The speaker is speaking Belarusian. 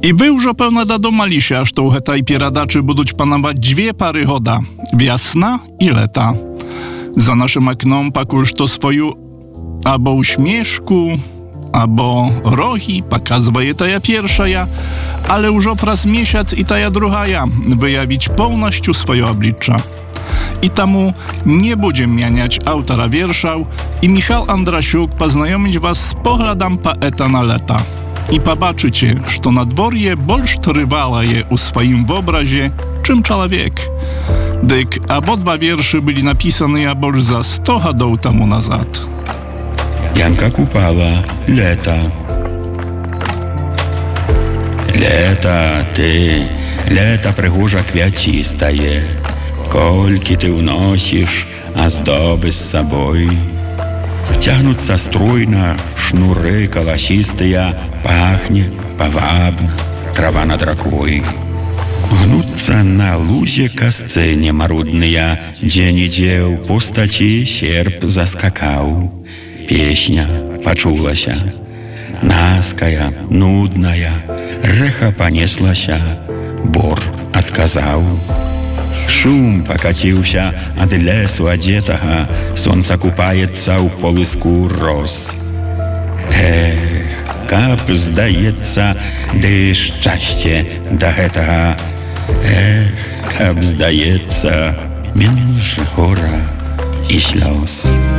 I wy już pełna dadomali się, aż to hetaj pieradaczy buduć panować dwie pary choda. Wiasna i leta. Za naszym okном pakuż to swoją albo uśmieszku, albo rohi, pokazuje ta ja pierwsza ja, ale już opraz miesiąc i ta ja druga ja, wyjawić pełnością swoją oblicza. I tamu nie będziemy mianiać autora wierszał i Michał Andrasiuk poznajomić was z poglądem poeta na leta. I pobaczycie, że na dworje bolsz trwała je u swoim wyobrazie, czym człowiek. Dyk obodwa wierszy byli napisane ja bolsz za 100 lat temu nazad. Янка Купала, лето. Лето, ты, лето пригожа квятистое, кольки ты уносишь оздобы с собой. Тянутся стройно шнуры колосистые, пахнет повабно трава над рекой. Гнутся на лузе косцыне марудные, где-нибудь в пустоте серп заскакал. Песня почулася, наская, нудная, рэха понеслася, бор отказаў. Шум покатился от лесу одетого, солнце купается у полыску роз. Эх, каб здаецца, ды шчасце да гэтага. Эх, каб здаецца, менш гора і слёз.